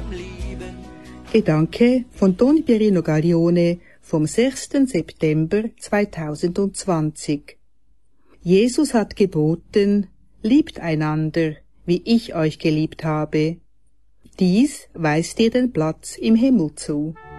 Gedanke von Don Pierino Gaglione vom 6. September 2020. Jesus hat geboten, liebt einander, wie ich euch geliebt habe. Dies weist dir den Platz im Himmel zu.